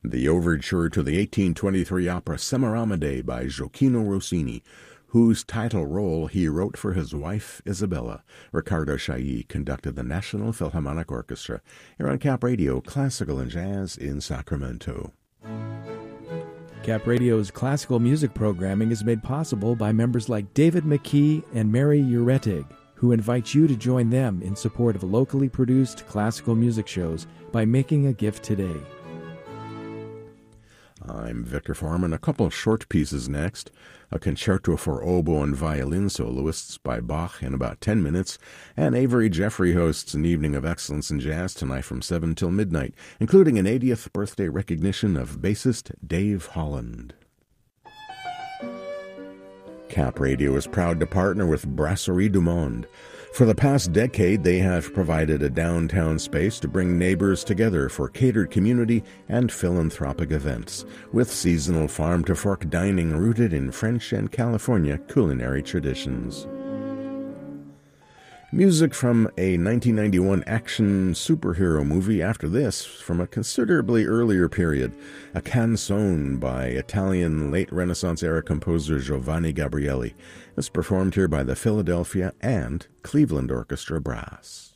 the overture to the 1823 opera Semiramide by Gioacchino Rossini, whose title role he wrote for his wife Isabella. Riccardo Chailly conducted the National Philharmonic Orchestra here on Cap Radio, Classical and Jazz in Sacramento. Cap Radio's classical music programming is made possible by members like David McKee and Mary Uretig, who invite you to join them in support of locally produced classical music shows by making a gift today. I'm Victor Foreman. A couple of short pieces next. A concerto for oboe and violin soloists by Bach in about 10 minutes, and Avery Jeffrey hosts an evening of excellence in jazz tonight from 7 till midnight, including an 80th birthday recognition of bassist Dave Holland. Cap Radio is proud to partner with Brasserie du Monde. For the past decade, they have provided a downtown space to bring neighbors together for catered community and philanthropic events, with seasonal farm-to-fork dining rooted in French and California culinary traditions. Music from a 1991 action superhero movie after this, from a considerably earlier period, a canzone by Italian late Renaissance-era composer Giovanni Gabrieli. It's performed here by the Philadelphia and Cleveland Orchestra Brass.